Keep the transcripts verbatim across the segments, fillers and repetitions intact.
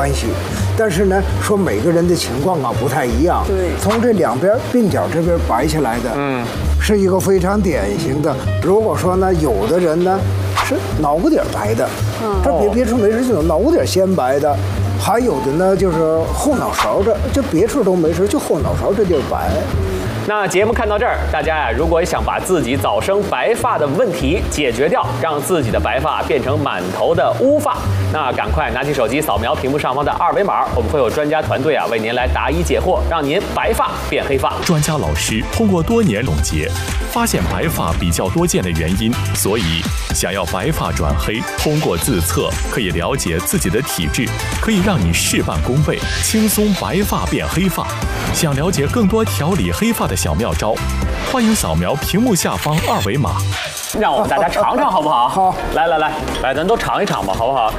关系。但是呢，说每个人的情况啊不太一样。 对， 从这两边鬓角这边白下来的，嗯，是一个非常典型的。如果说呢，有的人呢是脑瓜底白的，嗯，这别别处没事，就脑瓜底先白的。还有的呢，就是后脑勺这，这别处都没事，就后脑勺这地儿白。 那节目看到这儿，大家呀，如果想把自己早生白发的问题解决掉，让自己的白发变成满头的乌发，那赶快拿起手机扫描屏幕上方的二维码，我们会有专家团队啊为您来答疑解惑，让您白发变黑发。 专家老师通过多年总结，发现白发比较多见的原因，所以想要白发转黑，通过自测可以了解自己的体质，可以让你事半功倍，轻松白发变黑发。想了解更多调理黑发的小妙招，欢迎扫描屏幕下方二维码， 让我们大家尝尝好不好？ 好， 来来来来，咱都尝一尝吧，好不好？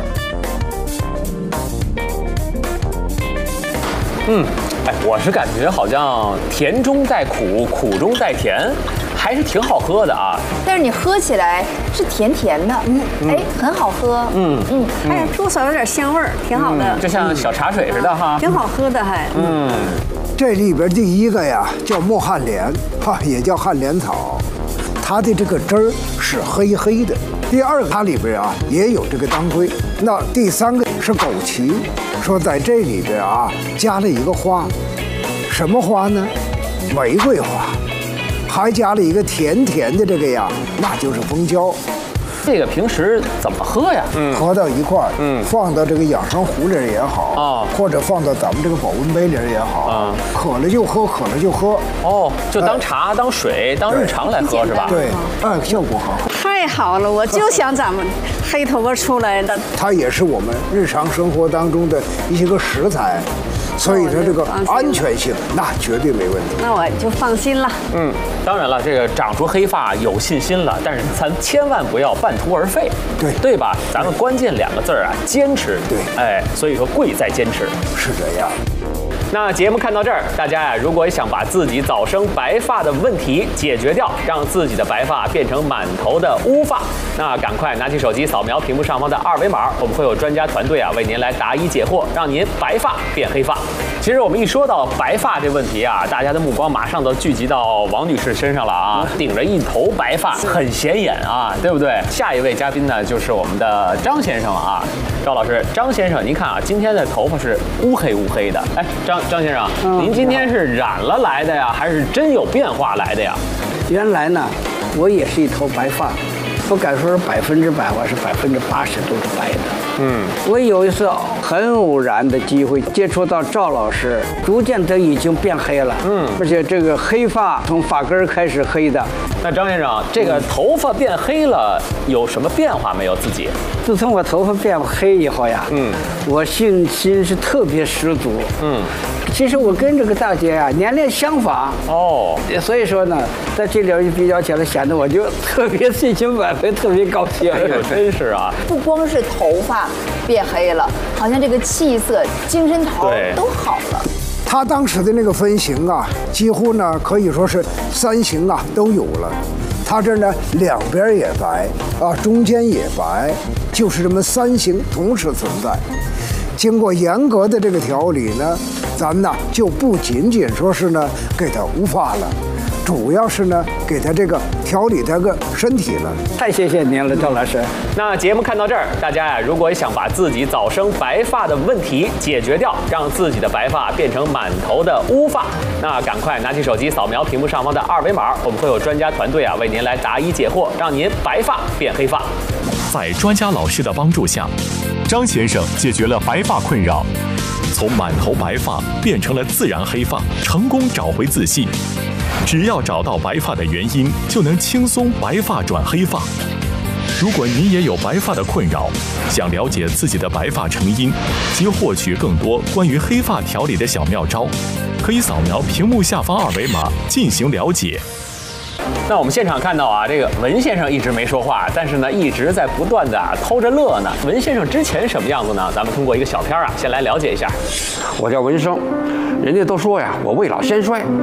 嗯，哎，我是感觉好像甜中带苦，苦中带甜，还是挺好喝的啊。 但是你喝起来是甜甜的，嗯，哎，很好喝， 嗯嗯，哎，多少有点香味儿，挺好的， 就像小茶水似的哈， 挺好喝的还， 嗯。 这里边第一个呀叫墨旱莲，哈，也叫旱莲草，它的这个汁儿是黑黑的。第二个，它里边啊也有这个当归。那第三个是枸杞，说在这里边啊加了一个花，什么花呢？玫瑰花，还加了一个甜甜的这个呀，那就是蜂胶。 这个平时怎么喝呀？ 嗯，合到一块儿，嗯，放到这个养生壶里也好啊，或者放到咱们这个保温杯里也好啊，渴了就喝，渴了就喝。 哦，就当茶、呃、当水、当日常来喝是吧？ 对，哎，效果好。 太好了，我就想咱们黑头发出来的。 它也是我们日常生活当中的一些个食材。所以说这个安全性那绝对没问题， 那我就放心了。 嗯，当然了，这个长出黑发有信心了，但是咱千万不要半途而废， 对对吧？咱们关键两个字儿啊，坚持。 对， 哎，所以说贵在坚持， 是这样。 那节目看到这儿，大家呀，如果想把自己早生白发的问题解决掉，让自己的白发变成满头的乌发，那赶快拿起手机扫描屏幕上方的二维码，我们会有专家团队啊为您来答疑解惑，让您白发变黑发。其实我们一说到白发这问题啊，大家的目光马上都聚集到王女士身上了啊，顶着一头白发，很显眼啊，对不对？下一位嘉宾呢，就是我们的张先生啊，赵老师，张先生，您看啊，今天的头发是乌黑乌黑的，哎，张。张先生，嗯、您今天是染了来的呀，还是真有变化来的呀？ 原来呢，我也是一头白发，不敢说是百分之百，我是百分之八十都是白的。嗯，我有一次很偶然的机会接触到赵老师，逐渐的已经变黑了。嗯，而且这个黑发从发根开始黑的。 那张先生，这个头发变黑了，有什么变化没有？自己？ 自从我头发变黑以后呀，嗯，我信心是特别十足。嗯。其实我跟这个大姐啊年龄相仿哦，所以说呢，在这里一比较起来，显得我就特别信心满分，特别高兴。 哎呦，真是啊！ 不光是头发变黑了，好像这个气色、精神头都好了。 他当时的那个分型啊，几乎呢可以说是三型啊都有了。他这呢两边也白啊，中间也白，就是这么三型同时存在。经过严格的这个调理呢，咱们呢就不仅仅说是呢给他乌发了，主要是呢给他这个调理他个身体了。 太谢谢您了，赵老师。 那节目看到这儿，大家呀，如果想把自己早生白发的问题解决掉，让自己的白发变成满头的乌发，那赶快拿起手机扫描屏幕上方的二维码，我们会有专家团队啊为您来答疑解惑，让您白发变黑发。 在专家老师的帮助下，张先生解决了白发困扰，从满头白发变成了自然黑发，成功找回自信。只要找到白发的原因，就能轻松白发转黑发。如果您也有白发的困扰，想了解自己的白发成因及获取更多关于黑发调理的小妙招，可以扫描屏幕下方二维码进行了解。 那我们现场看到啊，这个文先生一直没说话，但是呢，一直在不断的啊偷着乐呢。文先生之前什么样子呢？咱们通过一个小片啊，先来了解一下。 我叫文生，人家都说呀，我未老先衰。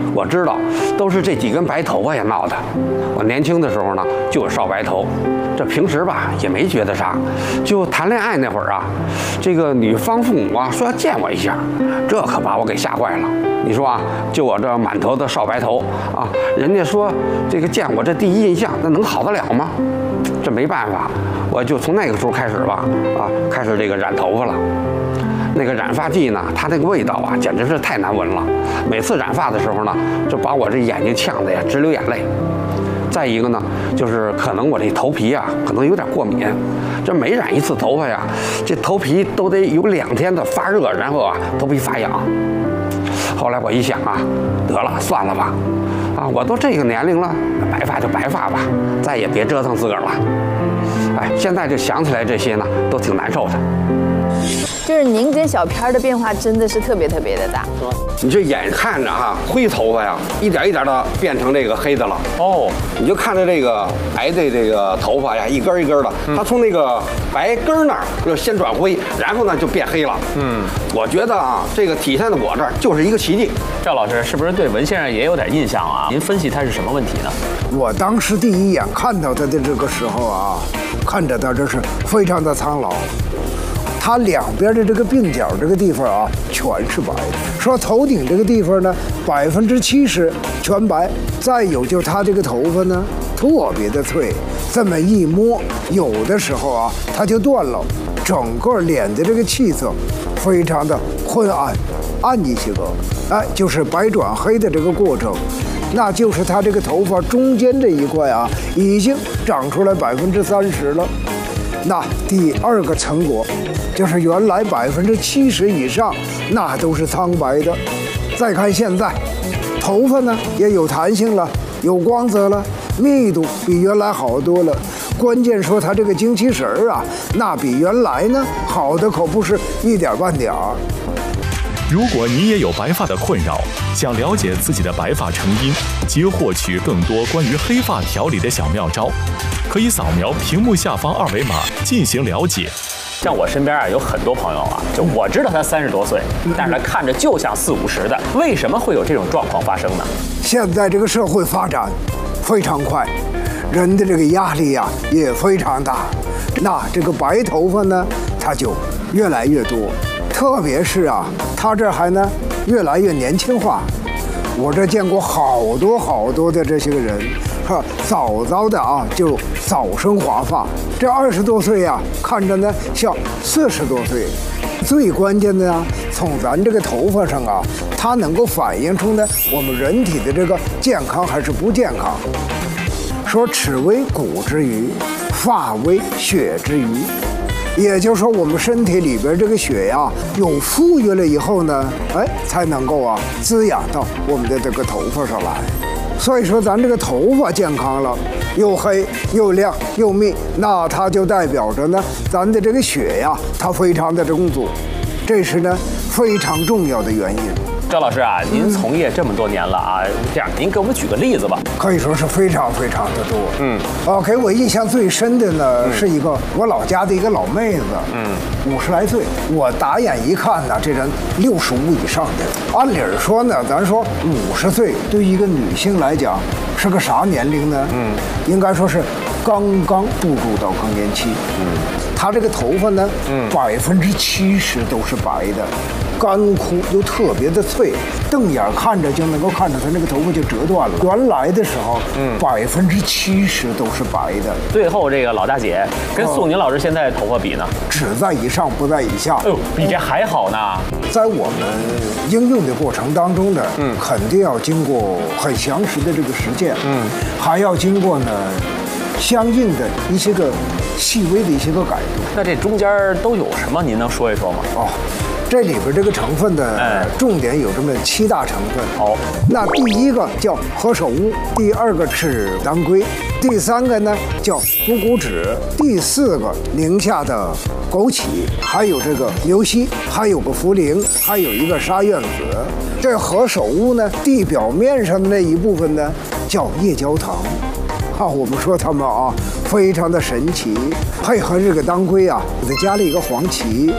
我知道都是这几根白头发呀闹的。我年轻的时候呢就有少白头，这平时吧也没觉得啥，就谈恋爱那会儿啊，这个女方父母啊说要见我一下，这可把我给吓坏了。你说啊，就我这满头的少白头啊，人家说这个见我这第一印象，那能好得了吗？这没办法，我就从那个时候开始吧，啊，开始这个染头发了。那个染发剂呢，它那个味道啊，简直是太难闻了。每次染发的时候呢，就把我这眼睛呛得呀直流眼泪。再一个呢，就是可能我这头皮啊，可能有点过敏。这每染一次头发呀，这头皮都得有两天的发热，然后啊，头皮发痒。后来我一想啊，得了，算了吧，啊，我都这个年龄了，白发就白发吧，再也别折腾自个儿了。哎，现在就想起来这些呢，都挺难受的。 就是您跟小片的变化真的是特别特别的大。 你这眼看着哈，灰头发呀，一点一点的变成这个黑的了。哦，你就看着这个白的这个头发呀，一根一根的，它从那个白根那儿就先转灰，然后呢就变黑了。嗯，我觉得啊，这个体现在我这儿就是一个奇迹。 赵老师是不是对文先生也有点印象啊？您分析他是什么问题呢？ 我当时第一眼看到他的这个时候啊，看着他这是非常的苍老。他两边的这个鬓角这个地方啊，全是白的。说头顶这个地方呢，百分之七十全白。再有就他这个头发呢，特别的脆，这么一摸，有的时候啊，它就断了。整个脸的这个气色，非常的昏暗，暗一些个，哎，就是白转黑的这个过程。那就是他这个头发中间这一块啊，已经长出来百分之三十了。那第二个成果，就是原来百分之七十以上，那都是苍白的。再看现在，头发呢也有弹性了，有光泽了，密度比原来好多了。关键说它这个精气神儿啊，那比原来呢好的可不是一点半点儿。 如果你也有白发的困扰，想了解自己的白发成因及获取更多关于黑发调理的小妙招，可以扫描屏幕下方二维码进行了解。 像我身边啊有很多朋友啊，就我知道他三十多岁，但是他看着就像四五十的，为什么会有这种状况发生呢？ 现在这个社会发展非常快，人的这个压力呀、啊、也非常大，那这个白头发呢，它就越来越多。特别是啊，他这还呢越来越年轻化。我这见过好多好多的这些个人，哈，早早的啊就早生华发。这二十多岁呀、啊，看着呢像四十多岁。最关键的呢，从咱这个头发上啊，它能够反映出呢我们人体的这个健康还是不健康。说齿为骨之余，发为血之余。也就是说，我们身体里边这个血呀，有富裕了以后呢，哎，才能够啊滋养到我们的这个头发上来。所以说，咱这个头发健康了，又黑又亮又密，那它就代表着呢，咱的这个血呀，它非常的充足，这是呢非常重要的原因。 赵老师啊，您从业这么多年了啊，这样您给我们举个例子吧。 可以说是非常非常的多。嗯，哦，给我印象最深的呢、嗯、是一个我老家的一个老妹子，嗯，五十来岁，我打眼一看呢，这人六十五以上的。按理说呢，咱说五十岁对于一个女性来讲是个啥年龄呢？嗯，应该说是刚刚步入到更年期。嗯，她这个头发呢，嗯，百分之七十都是白的。干枯又特别的脆，瞪眼看着就能够看着它那个头发就折断了。原来的时候，嗯，百分之七十都是白的。 最后这个老大姐跟宋宁老师现在头发比呢， 只在以上不在以下。 哎呦，比这还好呢。 在我们应用的过程当中呢，嗯，肯定要经过很详实的这个实践，嗯，还要经过呢相应的一些个细微的一些个改动。 那这中间都有什么？您能说一说吗？ 哦。这里边这个成分的重点有这么七大成分。好，那第一个叫何首乌，第二个是当归，第三个呢叫乌骨脂，第四个宁夏的枸杞，还有这个牛膝，还有个茯苓，还有一个沙苑子。这何首乌呢，地表面上的那一部分呢叫夜焦糖。啊，我们说它们啊非常的神奇，配合这个当归啊，给它加了一个黄芪。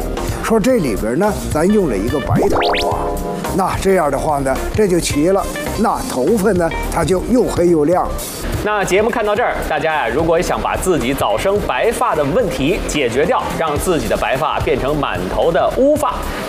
说这里边呢，咱用了一个白头发，那这样的话呢，这就齐了。那头发呢，它就又黑又亮。 那节目看到这儿，大家呀，如果想把自己早生白发的问题解决掉，让自己的白发变成满头的乌发，